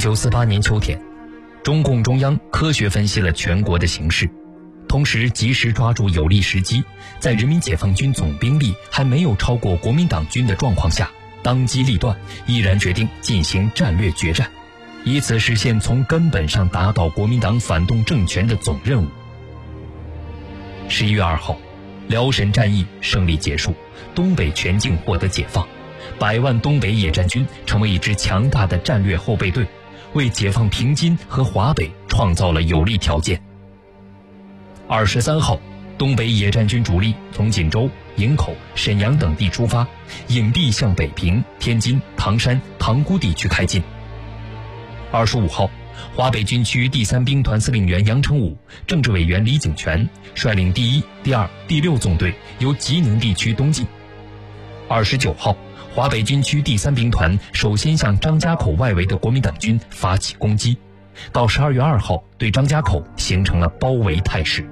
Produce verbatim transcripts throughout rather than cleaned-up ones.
九四八年秋天，中共中央科学分析了全国的形势，同时及时抓住有利时机，在人民解放军总兵力还没有超过国民党军的状况下，当机立断，毅然决定进行战略决战，以此实现从根本上打倒国民党反动政权的总任务。十一月二号，辽沈战役胜利结束，东北全境获得解放，百万东北野战军成为一支强大的战略后备队，为解放平津和华北创造了有利条件。二十三号，东北野战军主力从锦州、营口、沈阳等地出发，隐蔽向北平、天津、唐山、塘沽地区开进。二十五号，华北军区第三兵团司令员杨成武、政治委员李景全率领第一、第二、第六纵队由吉宁地区东进。二十九号，华北军区第三兵团首先向张家口外围的国民党军发起攻击，到十二月二号，对张家口形成了包围态势。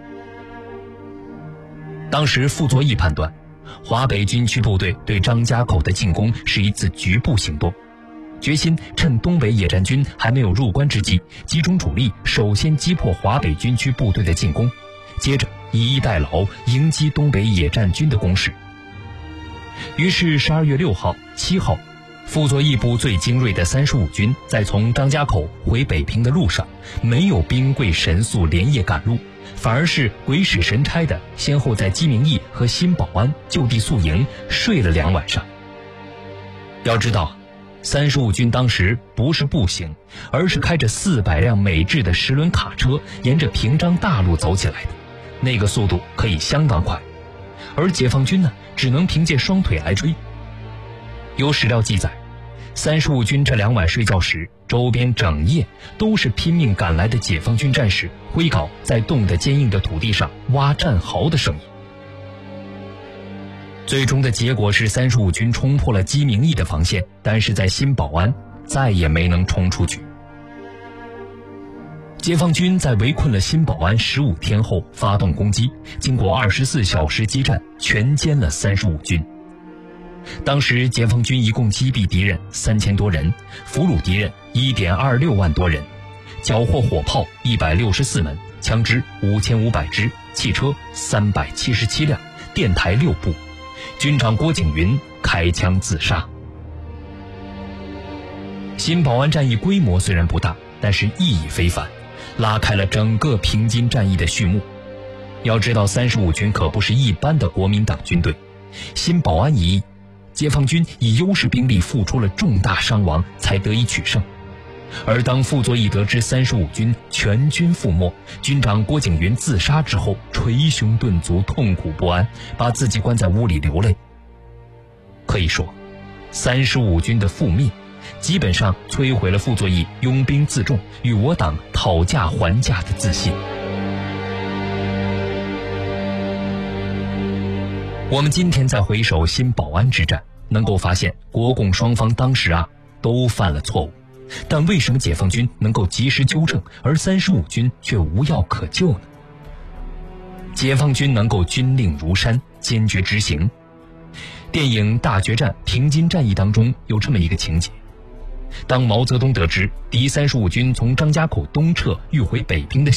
当时傅作义判断，华北军区部队对张家口的进攻是一次局部行动，决心趁东北野战军还没有入关之际，集中主力首先击破华北军区部队的进攻，接着以逸待劳，迎击东北野战军的攻势。于是十二月六号、七号，傅作义部最精锐的三十五军在从张家口回北平的路上，没有兵贵神速连夜赶路，反而是鬼使神差的先后在鸡鸣驿和新保安就地宿营，睡了两晚上。要知道，三十五军当时不是步行，而是开着四百辆美制的十轮卡车，沿着平章大路走起来的，那个速度可以相当快。而解放军呢，只能凭借双腿来追。有史料记载，三十五军这两晚睡觉时，周边整夜都是拼命赶来的解放军战士挥镐在冻得坚硬的土地上挖战壕的声音。最终的结果是三十五军冲破了鸡鸣驿的防线，但是在新保安再也没能冲出去。解放军在围困了新保安十五天后发动攻击，经过二十四小时激战，全歼了三十五军。当时解放军一共击毙敌人三千多人，俘虏敌人一点二六万多人，缴获火炮一百六十四门，枪支五千五百支，汽车三百七十七辆，电台六部。军长郭景云开枪自杀。新保安战役规模虽然不大，但是意义非凡，拉开了整个平津战役的序幕。要知道，三十五军可不是一般的国民党军队，新保安一役，解放军以优势兵力付出了重大伤亡，才得以取胜。而当傅作义得知三十五军全军覆没，军长郭景云自杀之后，捶胸顿足，痛苦不安，把自己关在屋里流泪。可以说，三十五军的覆灭基本上摧毁了傅作义拥兵自重、与我党讨价还价的自信。我们今天再回首新保安之战，能够发现国共双方当时啊都犯了错误，但为什么解放军能够及时纠正，而三十五军却无药可救呢？解放军能够军令如山，坚决执行。电影《大决战》平津战役当中有这么一个情节，当毛泽东得知敌三十五军从张家口东撤欲回北平的